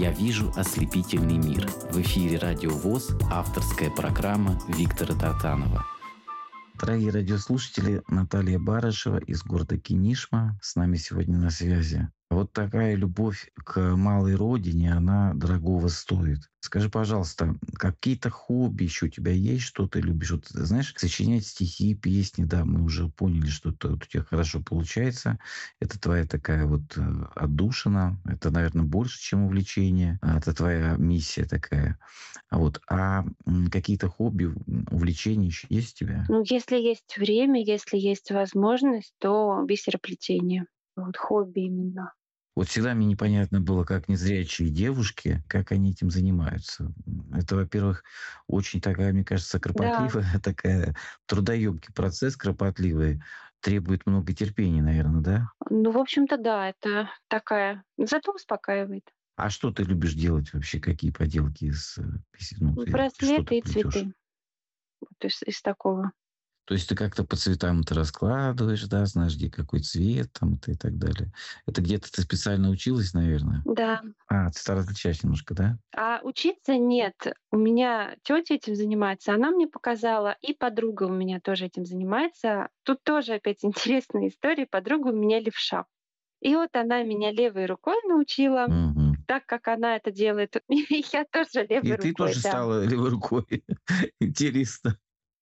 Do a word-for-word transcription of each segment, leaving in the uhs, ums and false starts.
«Я вижу ослепительный мир». В эфире «Радио ВОС», авторская программа Виктора Тартанова. Дорогие радиослушатели, Наталья Барышева из города Кинишма с нами сегодня на связи. Вот такая любовь к малой родине, она дорогого стоит. Скажи, пожалуйста, какие-то хобби еще у тебя есть, что ты любишь? Вот, знаешь, сочинять стихи, песни, да, мы уже поняли, что это вот у тебя хорошо получается. Это твоя такая вот э, отдушина. Это, наверное, больше, чем увлечение. А это твоя миссия такая. А вот, а м, какие-то хобби, м, увлечения еще есть у тебя? Ну, если есть время, если есть возможность, то бисероплетение. Вот хобби именно. Вот всегда мне непонятно было, как незрячие девушки, как они этим занимаются. Это, во-первых, очень такая, мне кажется, Да, кропотливая, такая трудоемкий процесс, кропотливый, требует много терпения, наверное, да? ну, в общем-то, да, это такая, зато успокаивает. А что ты любишь делать вообще? Какие поделки из э, писи- ну, ты, ты что ты Браслеты и плетешь? цветы. Вот из, из такого. То есть ты как-то по цветам это раскладываешь, да, знаешь, где какой цвет там это и так далее. Это где-то ты специально училась, наверное? Да. А, ты стала различать немножко, да? А учиться нет. У меня тетя этим занимается, она мне показала, и подруга у меня тоже этим занимается. Тут тоже опять интересная история. Подруга у меня левша. И вот она меня левой рукой научила, Мгм. так как она это делает. И я тоже И левой ты рукой, тоже да. стала левой рукой. Интересно.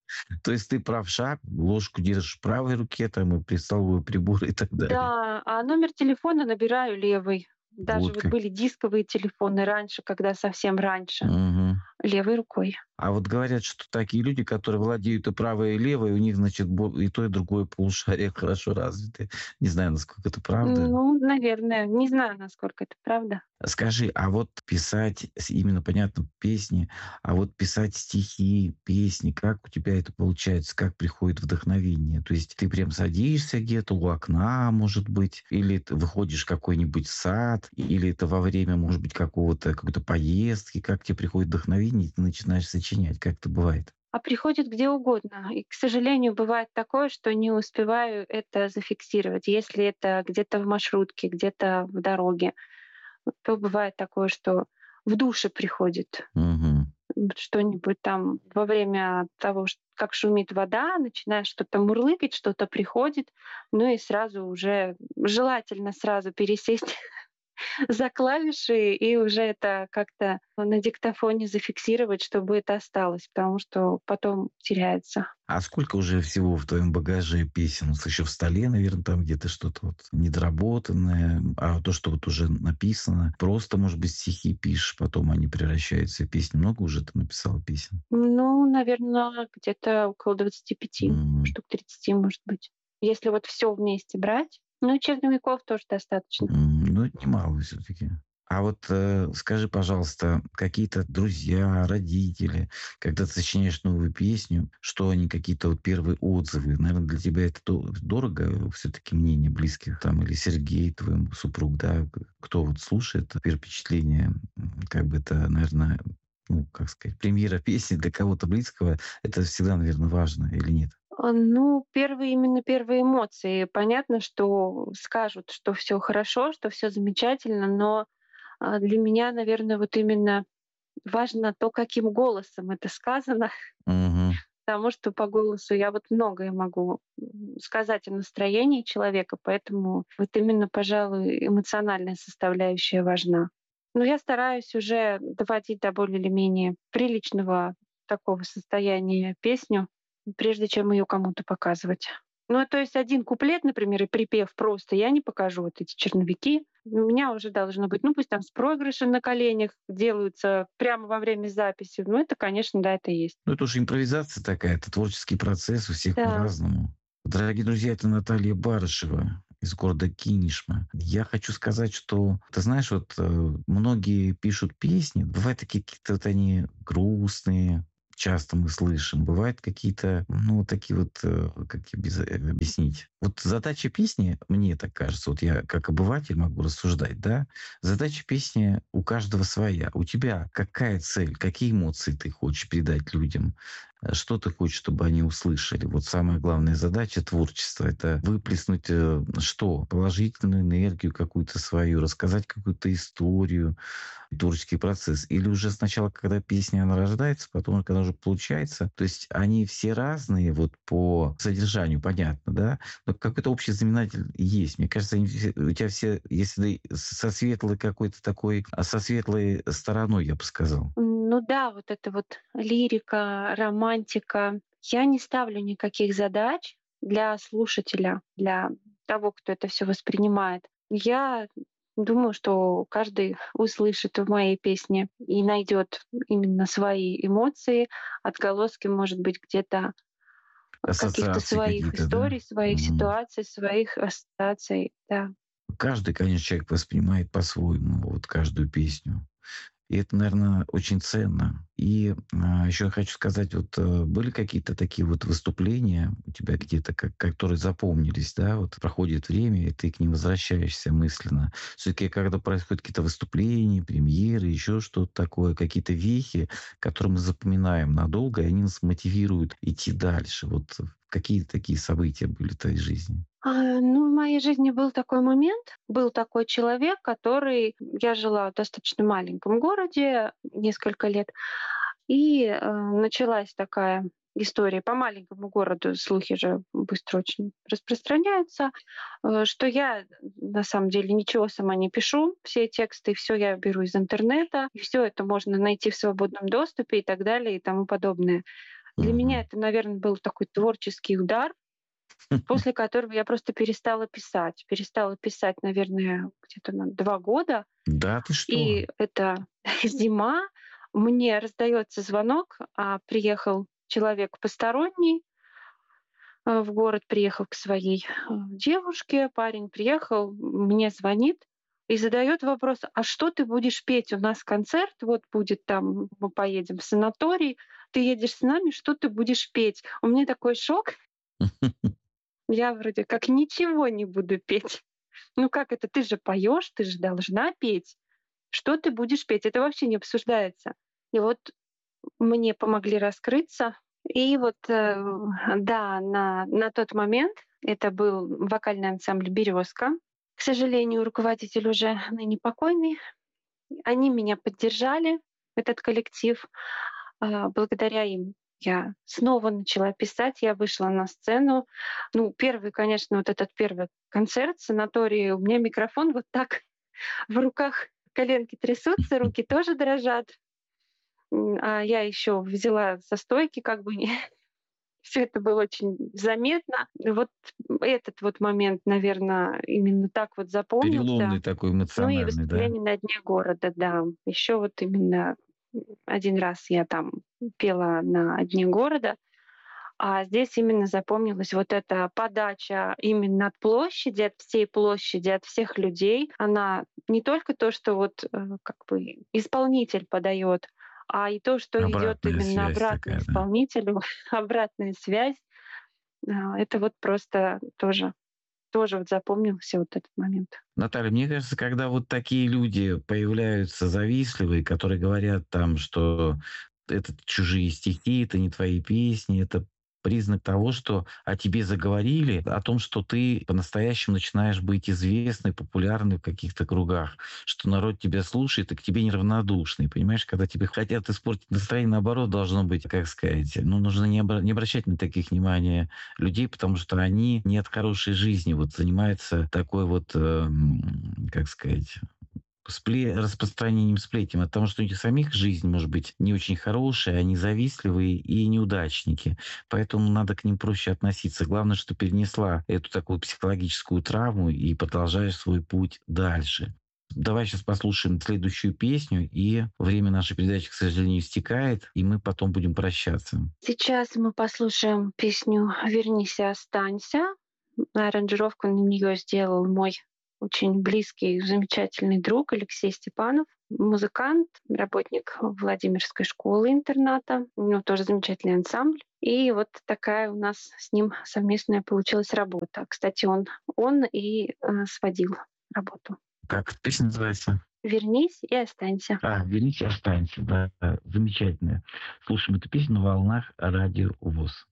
То есть ты правша, ложку держишь в правой руке, там и при столовые приборы и так далее. Да, а номер телефона набираю левый. Даже Вот вот как. были дисковые телефоны раньше, когда совсем раньше, Мгм. левой рукой. А вот говорят, что такие люди, которые владеют и правой, и левой, у них, значит, бо- и то, и другое полушарие хорошо развиты. Не знаю, насколько это правда. Ну, наверное, не знаю, насколько это правда. Скажи, а вот писать с- именно, понятно, песни, а вот писать стихи, песни, как у тебя это получается, как приходит вдохновение? То есть ты прям садишься где-то у окна, может быть, или ты выходишь в какой-нибудь сад, или это во время, может быть, какого-то какой-то поездки, как тебе приходит вдохновение, и ты начинаешь сочинять, как это бывает? А приходит где угодно. И, к сожалению, бывает такое, что не успеваю это зафиксировать. Если это где-то в маршрутке, где-то в дороге, то бывает такое, что в душе приходит Мгм. что-нибудь там во время того, ш- как шумит вода, начинаешь что-то мурлыкать, что-то приходит, ну и сразу уже желательно сразу пересесть за клавиши и уже это как-то на диктофоне зафиксировать, чтобы это осталось, потому что потом теряется. А сколько уже всего в твоем багаже песен? Вот еще в столе, наверное, там где-то что-то вот недоработанное, а то, что вот уже написано, просто, может быть, стихи пишешь, потом они превращаются в песни. Много уже ты написала песен? Ну, наверное, где-то около двадцати пяти, М, штук тридцати, может быть. Если вот все вместе брать, ну, и черновиков тоже достаточно. м, Ну, это немало все-таки. А вот э, скажи, пожалуйста, какие-то друзья, родители, когда ты сочиняешь новую песню, что они какие-то вот первые отзывы? Наверное, для тебя это то- дорого, все-таки мнение близких там, или Сергей, твой супруг, да, кто вот слушает, первое впечатление, м, как бы это, наверное, ну, как сказать, премьера песни для кого-то близкого, это всегда, наверное, важно или нет? А, ну, первые именно первые эмоции. Понятно, что скажут, что все хорошо, что все замечательно, но, а, для меня, наверное, вот именно важно то, каким голосом это сказано, Мгм. потому что по голосу я вот многое могу, м, сказать о настроении человека, поэтому вот именно, пожалуй, эмоциональная составляющая важна. Но я стараюсь уже доводить до более или менее приличного такого состояния песню, прежде чем ее кому-то показывать. Ну, то есть один куплет, например, и припев просто я не покажу, вот эти черновики. У меня уже должно быть, ну, пусть там с проигрышем на коленях делаются прямо во время записи. Ну, это, конечно, да, это есть. Ну, это уже импровизация такая, это творческий процесс, у всех Да. по-разному. Дорогие друзья, это Наталья Барышева из города Кинешма. Я хочу сказать, что, ты знаешь, вот э, многие пишут песни, бывают такие какие-то вот они грустные, часто мы слышим. Бывают какие-то, ну, вот такие вот, э, как тебе без- э, объяснить, Вот задача песни, мне так кажется, вот я как обыватель могу рассуждать, да, задача песни у каждого своя. У тебя какая цель, какие эмоции ты хочешь передать людям? Э, Что ты хочешь, чтобы они услышали? Вот самая главная задача творчества — это выплеснуть э, что? Положительную энергию какую-то свою, рассказать какую-то историю, творческий процесс? Или уже сначала, когда песня, она рождается, потом, когда уже получается? То есть они все разные вот по содержанию, понятно, да? Но какой-то общий знаменатель есть. Мне кажется, они все- у тебя все, если со светлой какой-то такой, а со светлой стороной, я бы сказал. Ну да, вот это вот лирика, романтика. Я не ставлю никаких задач для слушателя, для того, кто это все воспринимает. Я думаю, что каждый услышит в моей песне и найдет именно свои эмоции, отголоски, может быть, где-то каких-то Ассоциации своих какие-то, да? историй, своих Мгм. ситуаций, своих ассоциаций. Да. Каждый, конечно, человек воспринимает по-своему вот каждую песню. И это, наверное, очень ценно. И а, еще я хочу сказать, вот э, были какие-то такие вот выступления у тебя где-то, как, которые запомнились, да, вот проходит время, и ты к ним возвращаешься мысленно. Все-таки, когда происходят какие-то выступления, премьеры, еще что-то такое, какие-то вехи, которые мы запоминаем надолго, и они нас мотивируют идти дальше. Вот какие такие события были в твоей жизни? А, ну, в моей жизни был такой момент, был такой человек, который я жила в достаточно маленьком городе несколько лет, и, э, началась такая история. По маленькому городу слухи же быстро очень распространяются, э, что я на самом деле ничего сама не пишу, все тексты, все я беру из интернета, и всё это можно найти в свободном доступе и так далее и тому подобное. Для меня Мгм. это, наверное, был такой творческий удар, после которого я просто перестала писать. Перестала писать, наверное, где-то на два года. Да, ты что? И это зима. Мне раздается звонок, а приехал человек посторонний, а, в город, приехал к своей, а, девушке. Парень приехал, мне звонит и задает вопрос: "А что ты будешь петь? У нас концерт вот будет там, мы поедем в санаторий. Ты едешь с нами, что ты будешь петь?" У меня такой шок. Я вроде как ничего не буду петь. Ну как это? Ты же поешь, ты же должна петь. Что ты будешь петь? Это вообще не обсуждается. И вот мне помогли раскрыться. И вот, э, да, на, на тот момент это был вокальный ансамбль Березка. К сожалению, руководитель уже ныне покойный. Они меня поддержали, этот коллектив. А, Благодаря им я снова начала писать, я вышла на сцену. Ну, первый, конечно, вот этот первый концерт в санатории, у меня микрофон вот так в руках, коленки трясутся, руки тоже дрожат. М, А я еще взяла со стойки, как бы все это было очень заметно. Вот этот вот момент, наверное, именно так вот Переломный запомнился. такой Ну и эмоциональный, да? выступление на дне города, да. Еще вот именно один раз я там пела на дне города, а здесь именно запомнилась вот эта подача именно от площади, от всей площади, от всех людей. Она не только то, что вот, э, как бы исполнитель подает, а и то, что идет Обратная именно связь обратно такая, да. исполнителю, обратная связь. А, Это вот просто тоже, тоже вот запомнился вот этот момент. Наталья, мне кажется, когда вот такие люди появляются завистливые, которые говорят там, что это чужие стихи, это не твои песни, это признак того, что о тебе заговорили, о том, что ты по-настоящему начинаешь быть известной, популярной в каких-то кругах, что народ тебя слушает и к тебе неравнодушный. Понимаешь, когда тебе хотят испортить настроение, наоборот, должно быть, как сказать, ну, нужно не, обра- не обращать на таких внимания людей, потому что они не от хорошей жизни вот занимаются такой вот, эм, как сказать, спле распространением сплетен, от того, что у них самих жизнь может быть не очень хорошая, они завистливые и неудачники. Поэтому надо к ним проще относиться. Главное, что перенесла эту такую психологическую травму и продолжаешь свой путь дальше. Давай сейчас послушаем следующую песню, и время нашей передачи, к сожалению, истекает, и мы потом будем прощаться. Сейчас мы послушаем песню "Вернись и останься". Аранжировку на нее сделал мой очень близкий, замечательный друг Алексей Степанов, музыкант, работник Владимирской школы-интерната. У него тоже замечательный ансамбль. И вот такая у нас с ним совместная получилась работа. Кстати, он, он и э, сводил работу. Как песня называется? «Вернись и останься». А, «Вернись и останься», да, да, замечательная. Слушаем эту песню на волнах радио ВОС.